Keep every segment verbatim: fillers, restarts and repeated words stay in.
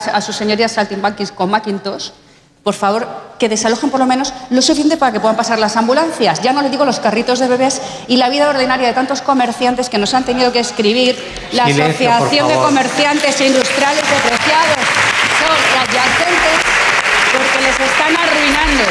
a sus señorías saltimbanquis con Macintosh, por favor, que desalojen por lo menos lo suficiente para que puedan pasar las ambulancias. Ya no le digo los carritos de bebés y la vida ordinaria de tantos comerciantes que nos han tenido que escribir la Silencio, Asociación de Comerciantes e Industriales Depreciados y adyacentes porque les están arruinando.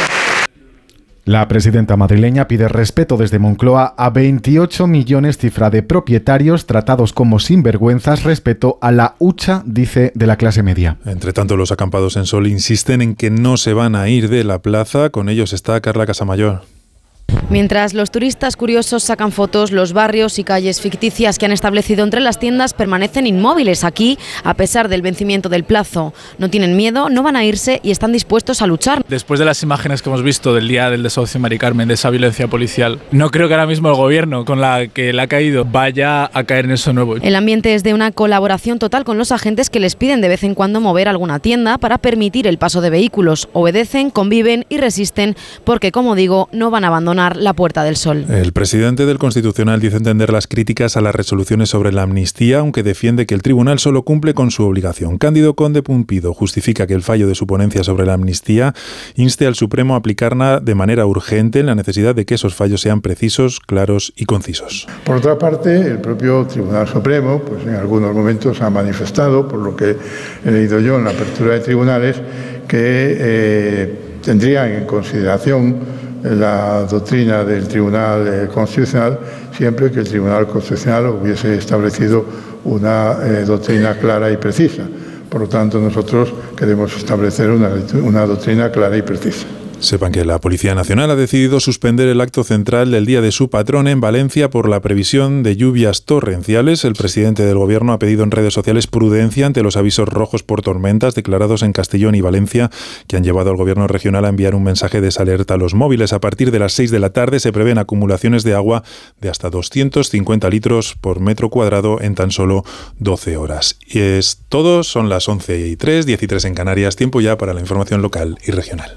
La presidenta madrileña pide respeto desde Moncloa a veintiocho millones cifra de propietarios tratados como sinvergüenzas respecto a la hucha, dice, de la clase media. Entre tanto, los acampados en Sol insisten en que no se van a ir de la plaza. Con ellos está Carla Casamayor. Mientras los turistas curiosos sacan fotos, los barrios y calles ficticias que han establecido entre las tiendas permanecen inmóviles aquí, a pesar del vencimiento del plazo. No tienen miedo, no van a irse y están dispuestos a luchar. Después de las imágenes que hemos visto del día del desahucio en Mari Carmen, de esa violencia policial, no creo que ahora mismo el gobierno, con la que le ha caído, vaya a caer en eso nuevo. El ambiente es de una colaboración total con los agentes que les piden de vez en cuando mover alguna tienda para permitir el paso de vehículos. Obedecen, conviven y resisten porque, como digo, no van a abandonar la Puerta del Sol. El presidente del Constitucional dice entender las críticas a las resoluciones sobre la amnistía, aunque defiende que el tribunal solo cumple con su obligación. Cándido Conde Pumpido justifica que el fallo de su ponencia sobre la amnistía inste al Supremo a aplicarla de manera urgente en la necesidad de que esos fallos sean precisos, claros y concisos. Por otra parte, el propio Tribunal Supremo, pues en algunos momentos ha manifestado, por lo que he leído yo en la apertura de tribunales, que eh, tendrían en consideración la doctrina del Tribunal Constitucional siempre que el Tribunal Constitucional hubiese establecido una eh, doctrina clara y precisa. Por lo tanto, nosotros queremos establecer una, una doctrina clara y precisa. Sepan que la Policía Nacional ha decidido suspender el acto central del Día de su Patrón en Valencia por la previsión de lluvias torrenciales. El presidente del Gobierno ha pedido en redes sociales prudencia ante los avisos rojos por tormentas declarados en Castellón y Valencia, que han llevado al Gobierno regional a enviar un mensaje de desalerta a los móviles. A partir de las seis de la tarde se prevén acumulaciones de agua de hasta doscientos cincuenta litros por metro cuadrado en tan solo doce horas. Y es todo, son las once y tres, diez y tres en Canarias. Tiempo ya para la información local y regional.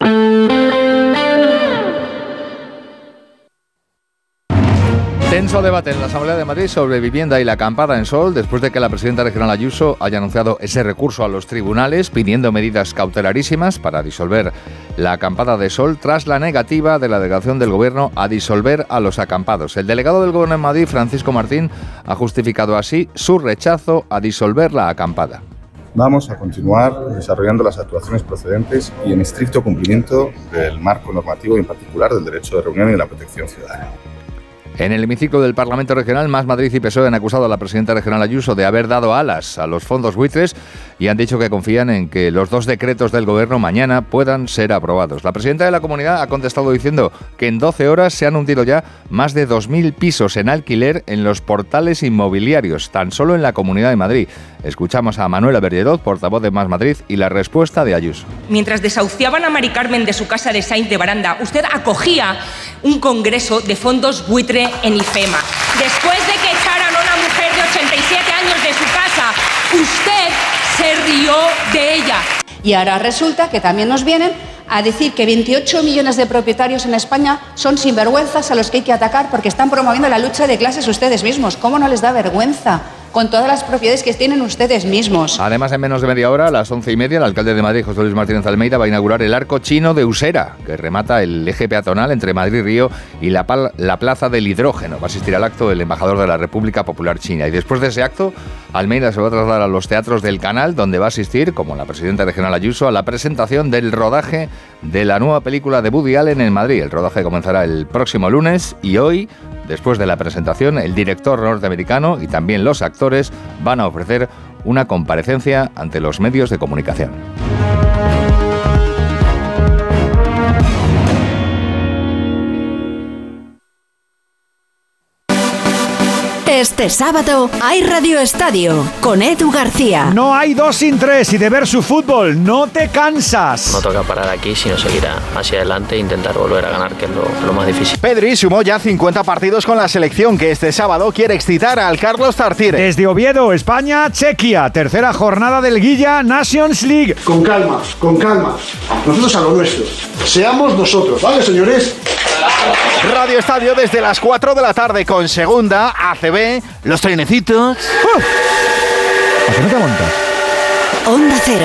Tenso debate en la Asamblea de Madrid sobre vivienda y la acampada en Sol después de que la presidenta regional Ayuso haya anunciado ese recurso a los tribunales pidiendo medidas cautelarísimas para disolver la acampada de Sol tras la negativa de la delegación del Gobierno a disolver a los acampados. El delegado del Gobierno en Madrid, Francisco Martín, ha justificado así su rechazo a disolver la acampada. Vamos a continuar desarrollando las actuaciones procedentes y en estricto cumplimiento del marco normativo y en particular del derecho de reunión y de la protección ciudadana. En el hemiciclo del Parlamento Regional, Más Madrid y P S O E han acusado a la presidenta regional Ayuso de haber dado alas a los fondos buitres y han dicho que confían en que los dos decretos del Gobierno mañana puedan ser aprobados. La presidenta de la comunidad ha contestado diciendo que en doce horas se han hundido ya más de dos mil pisos en alquiler en los portales inmobiliarios, tan solo en la Comunidad de Madrid. Escuchamos a Manuela Bergerot, portavoz de Más Madrid, y la respuesta de Ayuso. Mientras desahuciaban a Mari Carmen de su casa de Sainz de Baranda, usted acogía un congreso de fondos buitre en IFEMA. Después de que echaran a una mujer de ochenta y siete años de su casa, usted se rió de ella. Y ahora resulta que también nos vienen a decir que veintiocho millones de propietarios en España son sinvergüenzas a los que hay que atacar porque están promoviendo la lucha de clases ustedes mismos. ¿Cómo no les da vergüenza? Con todas las propiedades que tienen ustedes mismos. Además, en menos de media hora, a las once y media, el alcalde de Madrid, José Luis Martínez Almeida, va a inaugurar el arco chino de Usera, que remata el eje peatonal entre Madrid Río y la, pal- la Plaza del Hidrógeno. Va a asistir al acto el embajador de la República Popular China. Y después de ese acto, Almeida se va a trasladar a los teatros del Canal, donde va a asistir, como la presidenta regional Ayuso, a la presentación del rodaje de la nueva película de Woody Allen en Madrid. El rodaje comenzará el próximo lunes y hoy, después de la presentación, el director norteamericano y también los actores van a ofrecer una comparecencia ante los medios de comunicación. Este sábado hay Radio Estadio con Edu García. No hay dos sin tres y de ver su fútbol no te cansas. No toca parar aquí, sino seguir hacia adelante e intentar volver a ganar, que es lo, lo más difícil. Pedri sumó ya cincuenta partidos con la selección, que este sábado quiere excitar al Carlos Tartiere. Desde Oviedo, España, Chequia, tercera jornada del Guilla Nations League. Con calma, con calma. Nosotros a lo nuestro. Seamos nosotros, ¿vale, señores? Radio Estadio desde las cuatro de la tarde con Segunda, A C B, los trenecitos. ¿A qué no te montas? Onda Cero.